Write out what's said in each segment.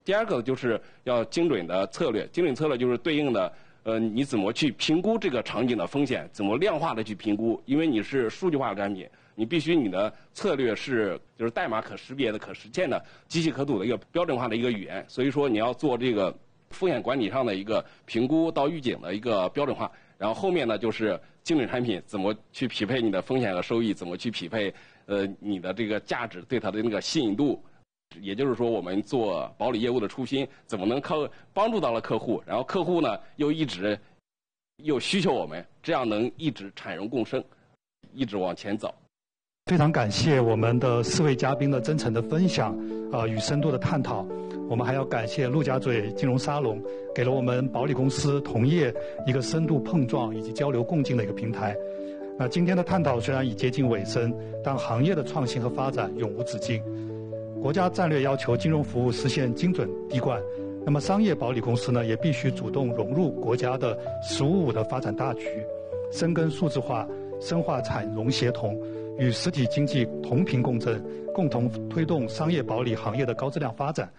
第二个就是要精准的策略，精准策略就是对应的，你怎么去评估这个场景的风险，怎么量化的去评估，因为你是数据化的产品，你必须你的策略就是代码可识别的、可实现的、机器可读的一个标准化的一个语言，所以说你要做这个风险管理上的一个评估到预警的一个标准化，然后后面呢就是精准产品怎么去匹配你的风险和收益，怎么去匹配你的这个价值对它的那个吸引度。也就是说，我们做保理业务的初心，怎么能帮助到了客户，然后客户呢又需求我们，这样能一直产荣共生，一直往前走。 非常感谢我们的4位嘉宾的真诚的分享，与深度的探讨。我们还要感谢陆家嘴金融沙龙，给了我们保理公司同业一个深度碰撞以及交流共进的一个平台。那今天的探讨虽然已接近尾声，但行业的创新和发展永无止境。国家战略要求金融服务实现精准滴灌，那么商业保理公司呢，也必须主动融入国家的“十五五”的发展大局，深耕数字化，深化产融协同，与实体经济同频共振，共同推动商业保理行业的高质量发展。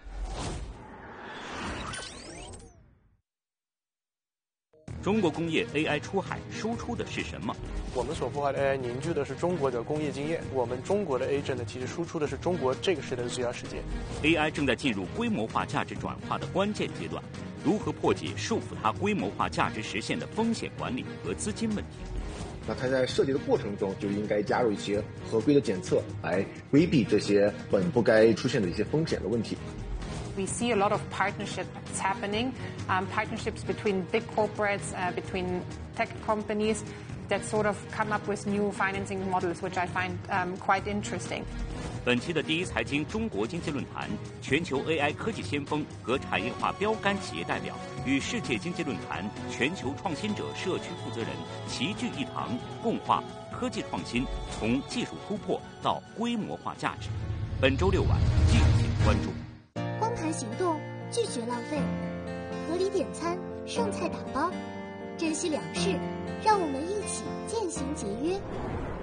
中国工业 AI 出海输出的是什么？ 我们所孵化的 AI 凝聚的是中国的工业经验，我们中国的 agent 呢，其实输出的是中国这个时代的最佳实践。 AI 正在进入规模化价值转化的关键阶段，如何破解束缚它规模化价值实现的风险管理和资金问题？ 那它在设计的过程中就应该加入一些合规的检测，来规避这些本不该出现的一些风险的问题。 We see a lot of partnerships happening, partnerships between big corporates, between tech companies that sort of come up with new financing models, which I find quite interesting. 本期的第一财经中国经济论坛，全球 AI 科技先锋和产业化标杆企业代表与世界经济论坛全球创新者社区负责人齐聚一堂，共话科技创新从技术突破到规模化价值。本周6晚敬请关注。 光盘行动，拒绝浪费，合理点餐，剩菜打包，珍惜粮食，让我们一起渐行节约。